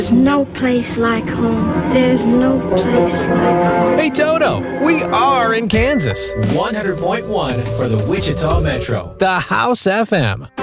There's no place like home. There's no place like home. Hey, Toto, we are in Kansas. 100.1 for the Wichita Metro. The House FM.